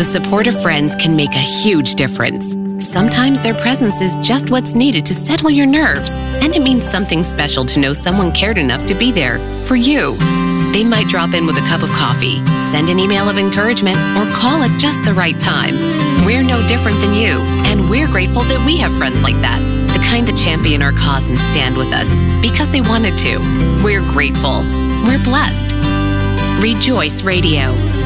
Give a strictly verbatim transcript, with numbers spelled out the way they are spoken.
The support of friends can make a huge difference. Sometimes their presence is just what's needed to settle your nerves, and it means something special to know someone cared enough to be there for you. They might drop in with a cup of coffee, send an email of encouragement, or call at just the right time. We're no different than you, and we're grateful that we have friends like that, the kind that champion our cause and stand with us because they wanted to. We're grateful. We're blessed. Rejoice Radio.